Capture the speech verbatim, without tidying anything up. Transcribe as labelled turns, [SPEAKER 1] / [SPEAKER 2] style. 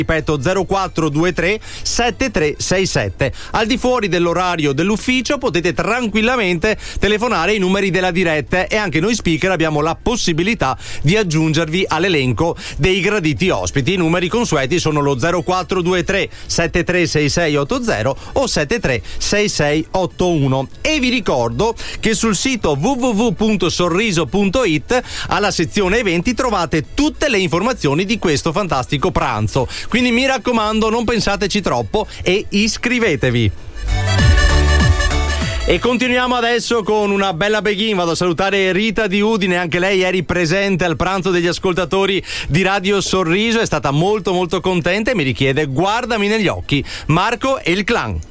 [SPEAKER 1] Ripeto, zero quattro due tre sette tre sei sette. Al di fuori dell'orario dell'ufficio potete tranquillamente telefonare i numeri della diretta e anche noi speaker abbiamo la possibilità di aggiungervi all'elenco dei graditi ospiti. I numeri consueti sono lo zero quattro due tre sette tre sei sei otto zero o sette tre sei sei otto uno. E vi ricordo che sul sito w w w punto sorriso punto i t alla sezione eventi trovate tutte le informazioni di questo fantastico pranzo. Quindi mi raccomando, non pensateci troppo e iscrivetevi. E continuiamo adesso con una bella begin. Vado a salutare Rita di Udine, anche lei ieri presente al pranzo degli ascoltatori di Radio Sorriso, è stata molto molto contenta e mi richiede Guardami negli occhi, Marco e il clan.